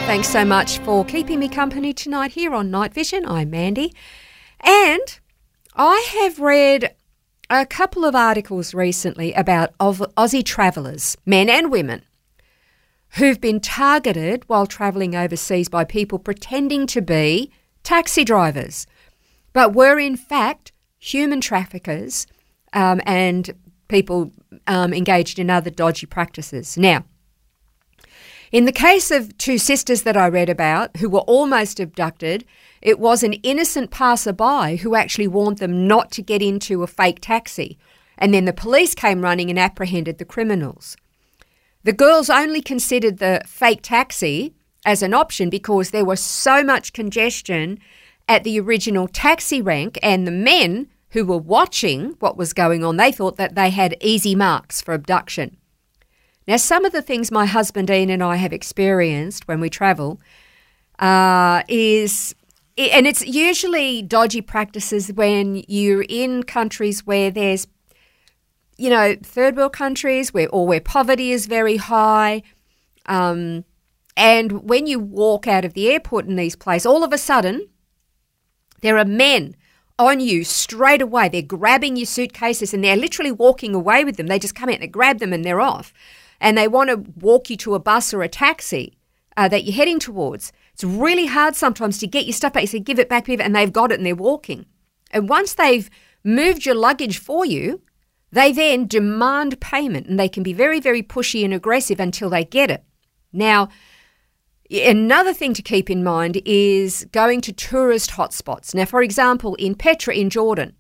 Thanks so much for keeping me company tonight here on Night Vision. I'm Mandy. And I have read a couple of articles recently about Aussie travellers, men and women, who've been targeted while travelling overseas by people pretending to be taxi drivers, but were in fact human traffickers and people engaged in other dodgy practices. Now, in the case of two sisters that I read about who were almost abducted, it was an innocent passerby who actually warned them not to get into a fake taxi, and then the police came running and apprehended the criminals. The girls only considered the fake taxi as an option because there was so much congestion at the original taxi rank, and the men who were watching what was going on, they thought that they had easy marks for abduction. Now, some of the things my husband Ian and I have experienced when we travel and it's usually dodgy practices when you're in countries where there's, third world countries where poverty is very high. And when you walk out of the airport in these places, all of a sudden there are men on you straight away. They're grabbing your suitcases and they're literally walking away with them. They just come out and they grab them and they're off. And they want to walk you to a bus or a taxi that you're heading towards. It's really hard sometimes to get your stuff back. You say, give it back, and they've got it and they're walking. And once they've moved your luggage for you, they then demand payment, and they can be very, very pushy and aggressive until they get it. Now, another thing to keep in mind is going to tourist hotspots. Now, for example, in Petra in Jordan,